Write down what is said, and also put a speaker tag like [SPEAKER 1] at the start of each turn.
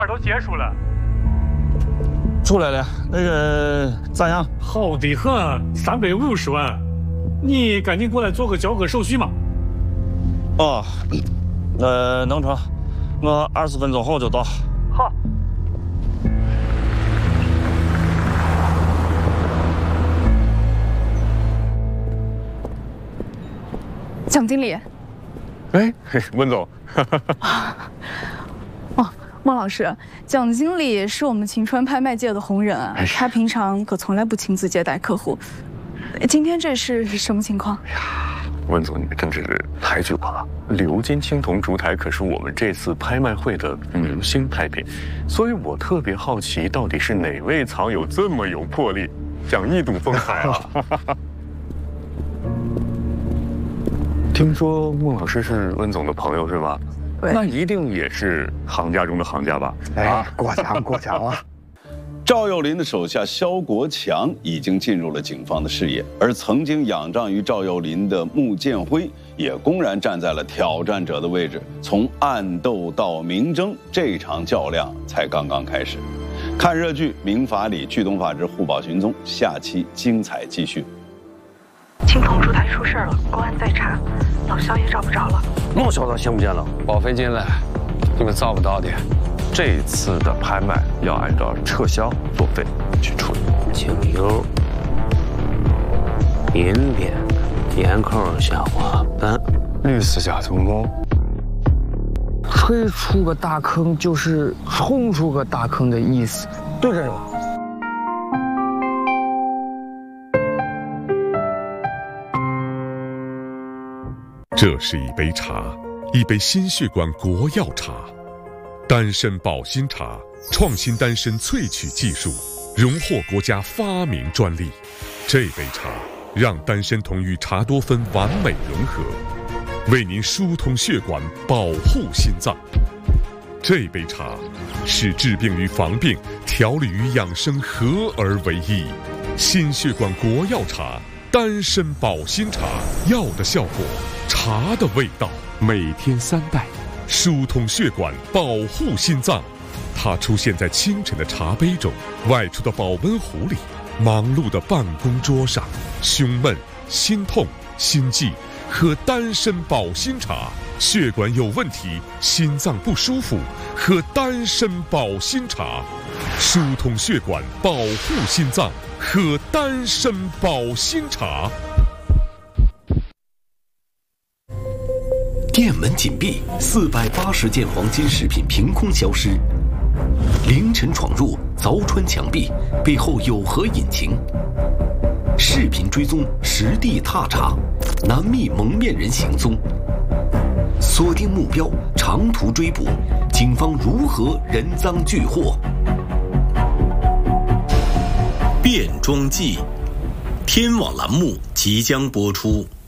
[SPEAKER 1] 都结束了。
[SPEAKER 2] 出来了，那个咋样？
[SPEAKER 1] 好得很，350万，你赶紧过来做个交割手续嘛。
[SPEAKER 2] 哦，能成，我20分钟后就到。
[SPEAKER 1] 好。
[SPEAKER 3] 蒋经理。
[SPEAKER 4] 哎，温总。
[SPEAKER 3] 哦，孟老师，蒋经理是我们晴川拍卖界的红人啊，他平常可从来不亲自接待客户。今天这是什么情况？
[SPEAKER 4] 哎呀，温总，你真是抬举我了。鎏金青铜烛台可是我们这次拍卖会的明星拍品，所以我特别好奇，到底是哪位藏友这么有魄力，想一睹风采啊？听说孟老师是温总的朋友是吧？
[SPEAKER 3] 对，
[SPEAKER 4] 那一定也是行家中的行家吧？
[SPEAKER 5] 哎，过奖了。
[SPEAKER 6] 赵又霖的手下肖国强已经进入了警方的视野，而曾经仰仗于赵又霖的穆建辉也公然站在了挑战者的位置。从暗斗到明争，这场较量才刚刚开始。看热剧《民法理》，剧东法制，互保寻踪，下期精彩继续。
[SPEAKER 7] 青铜烛台出事了，公安在查，老肖也找不着了。
[SPEAKER 8] 孟小刀听不见了，保费进来，你们找不到的。这次的拍卖要按照撤销作废去处理。
[SPEAKER 9] 经由民变，严控下滑班，
[SPEAKER 8] 律师家成功。
[SPEAKER 10] 推出个大坑就是冲出个大坑的意思，对着吗？
[SPEAKER 11] 这是一杯茶，一杯心血管国药茶。丹参保心茶创新丹参萃取技术，荣获国家发明专利。这杯茶让丹参酮与茶多酚完美融合，为您疏通血管，保护心脏。这杯茶使治病与防病、调理与养生合而为一。心血管国药茶，丹参保心茶，药的效果，茶的味道，每天3袋。疏通血管，保护心脏。它出现在清晨的茶杯中，外出的保温壶里，忙碌的办公桌上。胸闷、心痛、心悸，喝丹参保心茶；血管有问题，心脏不舒服，喝丹参保心茶。疏通血管，保护心脏，喝丹参保心茶。
[SPEAKER 12] 店门紧闭，480件黄金饰品凭空消失。凌晨闯入，凿穿墙壁，背后有何隐情？视频追踪，实地踏查，难觅蒙面人行踪。锁定目标，长途追捕，警方如何人赃俱获？变装记，天网栏目即将播出。